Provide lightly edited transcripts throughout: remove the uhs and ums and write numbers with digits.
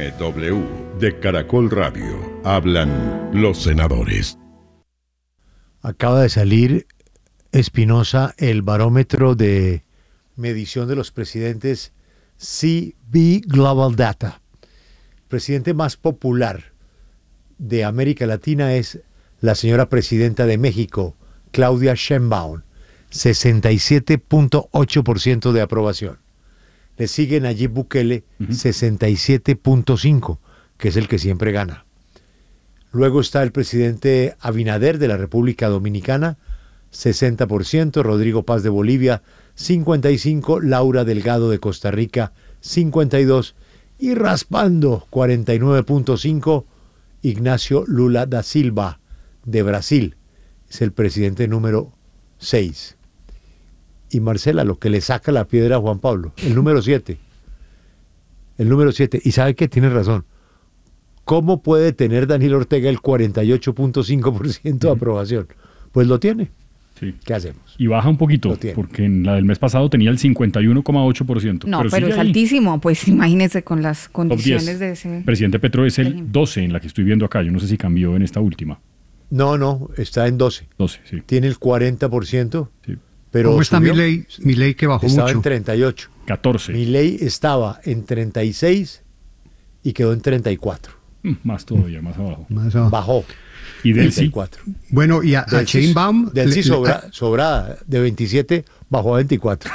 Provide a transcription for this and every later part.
BMW de Caracol Radio. Hablan los senadores. Acaba de salir, Espinosa, el barómetro de medición de los presidentes CB Global Data. El presidente más popular de América Latina es la señora presidenta de México, Claudia Sheinbaum, 67.8% de aprobación. Le sigue Nayib Bukele, 67.5%, que es el que siempre gana. Luego está el presidente Abinader de la República Dominicana, 60%, Rodrigo Paz de Bolivia, 55%, Laura Delgado de Costa Rica, 52%, y raspando 49.5%, Ignacio Lula da Silva de Brasil, es el presidente número 6. Y Marcela, lo que le saca la piedra a Juan Pablo, el número 7. El número 7, y sabe que tiene razón. ¿Cómo puede tener Daniel Ortega el 48.5% de aprobación? Pues lo tiene. Sí. ¿Qué hacemos? Y baja un poquito, porque en la del mes pasado tenía el 51.8%. No, pero es altísimo, pues imagínese con las condiciones de ese... Presidente Petro es el 12 en la que estoy viendo acá. Yo no sé si cambió en esta última. No, está en 12. 12, sí. Tiene el 40%. Sí. Pero ¿cómo está Milei? Milei que bajó estaba mucho. Estaba en 38. 14. Milei estaba en 36 y quedó en 34. Más todavía, más abajo. Más abajo. Bajó. Y Delcy. 34. Bueno, y a Sheinbaum... Delcy sobrada, de 27 bajó a 24.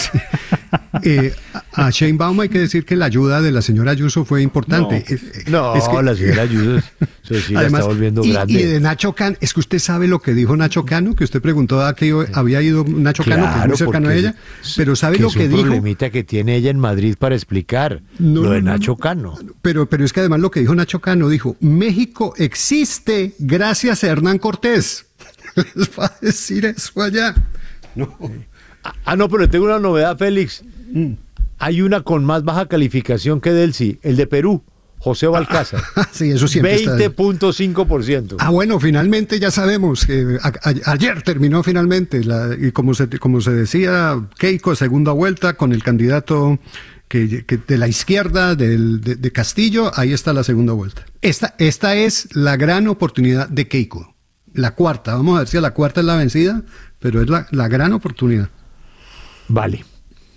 A Sheinbaum hay que decir que la ayuda de la señora Ayuso fue importante. No, es que, la señora Ayuso eso sí además, la está volviendo grande. Y de Nacho Cano, es que usted sabe lo que dijo Nacho Cano, que usted preguntó a qué había ido Nacho Cano, que es muy cercano a ella, pero ¿sabe lo que dijo? Es un problemita que tiene ella en Madrid para explicar lo de Nacho Cano. Pero es que además lo que dijo Nacho Cano, dijo, México existe gracias a Hernán Cortés. ¿Les va a decir eso allá? No. No, pero tengo una novedad, Félix. Hay una con más baja calificación que Delcy, el de Perú, José Balcázar. Sí, eso siempre 20.5%. Bueno, finalmente ya sabemos que ayer terminó finalmente, y como se decía, Keiko, segunda vuelta con el candidato que de la izquierda de Castillo, ahí está la segunda vuelta. Esta es la gran oportunidad de Keiko. La cuarta, vamos a ver si la cuarta es la vencida, pero es la gran oportunidad. Vale.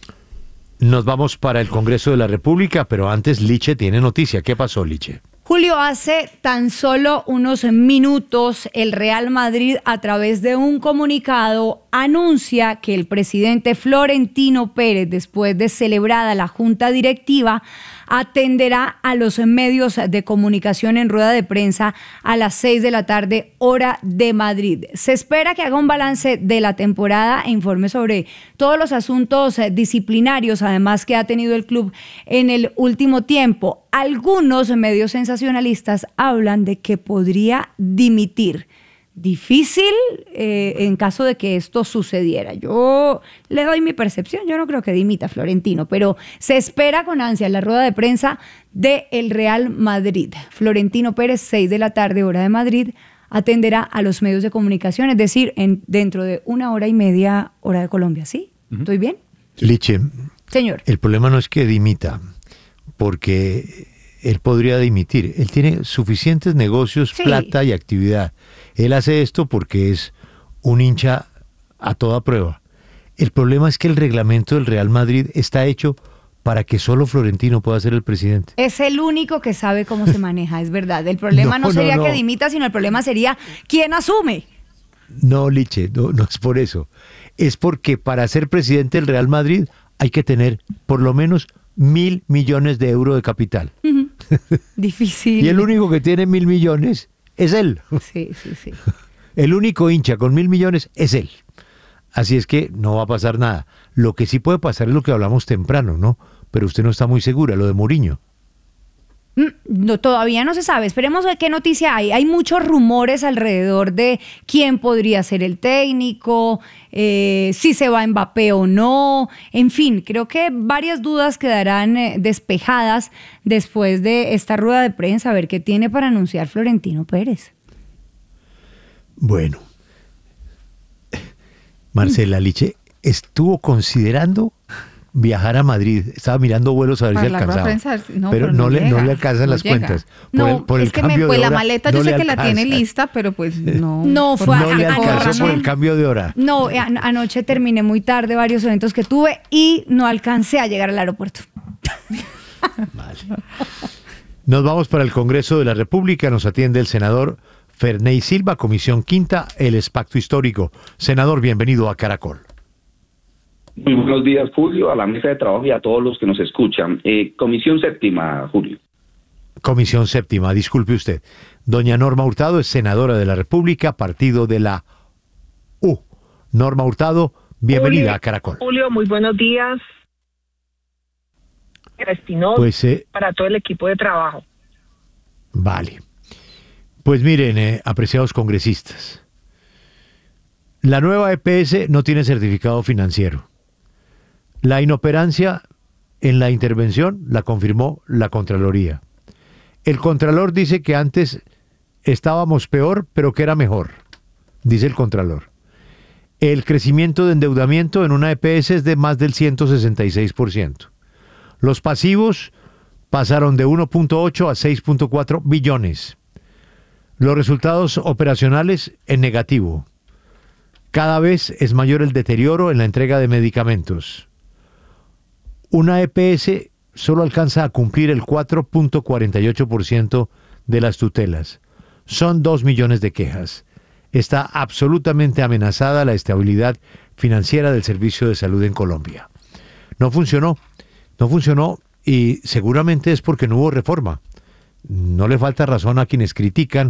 Nos vamos para el Congreso de la República, pero antes Liche tiene noticia. ¿Qué pasó, Liche? Julio, hace tan solo unos minutos el Real Madrid, a través de un comunicado, anuncia que el presidente Florentino Pérez, después de celebrada la junta directiva, atenderá a los medios de comunicación en rueda de prensa a las 6 de la tarde, hora de Madrid. Se espera que haga un balance de la temporada e informe sobre todos los asuntos disciplinarios, además, que ha tenido el club en el último tiempo. Algunos medios sensacionalistas hablan de que podría dimitir. Difícil en caso de que esto sucediera. Yo le doy mi percepción, yo no creo que dimita Florentino, pero se espera con ansia la rueda de prensa del Real Madrid. Florentino Pérez, 6 de la tarde, hora de Madrid, atenderá a los medios de comunicación, es decir, dentro de 1 hora y media, hora de Colombia, ¿sí? ¿Estoy bien? Liche, señor. El problema no es que dimita, porque él podría dimitir. Él tiene suficientes negocios, sí, plata y actividad. Él hace esto porque es un hincha a toda prueba. El problema es que el reglamento del Real Madrid está hecho para que solo Florentino pueda ser el presidente. Es el único que sabe cómo se maneja, es verdad. El problema no sería que dimita, sino el problema sería quién asume. No, Liche, no es por eso. Es porque para ser presidente del Real Madrid hay que tener por lo menos 1.000 millones de euros de capital. Uh-huh. Difícil. Y el único que tiene 1.000 millones es él. Sí. El único hincha con 1.000 millones es él. Así es que no va a pasar nada. Lo que sí puede pasar es lo que hablamos temprano, ¿no? Pero usted no está muy segura, lo de Mourinho. No, todavía no se sabe. Esperemos a ver qué noticia hay. Hay muchos rumores alrededor de quién podría ser el técnico, si se va Mbappé o no. En fin, creo que varias dudas quedarán despejadas después de esta rueda de prensa, a ver qué tiene para anunciar Florentino Pérez. Bueno, Marcela, Liche estuvo considerando viajar a Madrid. Estaba mirando vuelos a ver si alcanzaba. Pero no le alcanzan las cuentas. Por el cambio de hora, la maleta yo sé que la tiene lista, pero pues no. No le alcanzó por el cambio de hora. No, anoche terminé muy tarde varios eventos que tuve y no alcancé a llegar al aeropuerto. Vale. Nos vamos para el Congreso de la República. Nos atiende el senador Ferney Silva, Comisión Quinta, el Pacto Histórico. Senador, bienvenido a Caracol. Muy buenos días, Julio, a la mesa de trabajo y a todos los que nos escuchan. Comisión Séptima, Julio. Comisión Séptima, disculpe usted. Doña Norma Hurtado es senadora de la República, partido de la U. Norma Hurtado, bienvenida a Caracol. Julio, muy buenos días. Espinosa, pues, para todo el equipo de trabajo. Vale. Pues miren, apreciados congresistas, la nueva EPS no tiene certificado financiero. La inoperancia en la intervención la confirmó la Contraloría. El Contralor dice que antes estábamos peor, pero que era mejor, dice el Contralor. El crecimiento de endeudamiento en una EPS es de más del 166%. Los pasivos pasaron de 1.8 a 6.4 billones. Los resultados operacionales en negativo. Cada vez es mayor el deterioro en la entrega de medicamentos. Una EPS solo alcanza a cumplir el 4.48% de las tutelas. Son 2 millones de quejas. Está absolutamente amenazada la estabilidad financiera del servicio de salud en Colombia. No funcionó y seguramente es porque no hubo reforma. No le falta razón a quienes critican